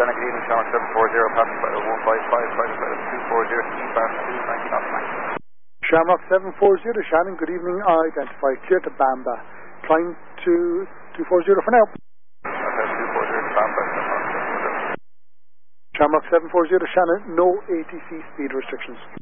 Shannon, good evening, Shamrock 740, passing by 155, flight of 240, eastbound 290 knots max. Shamrock 740 to Shannon, good evening, identified, clear to Bamba. Climb to 240 for now. Okay, 240 to Bamba. Shamrock 740 to Shannon, no ATC speed restrictions.